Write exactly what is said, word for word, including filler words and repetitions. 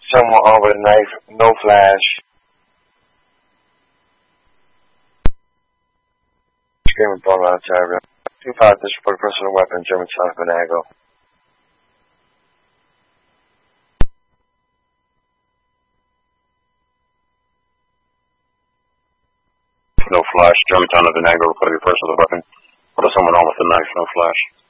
Someone on with a knife, no flash. Screaming bone out of Ontario. two five, this report personal weapon, German son of Benago. No flash, Germantown of Venago, reporting your personal weapon. What is someone on with a knife, no flash.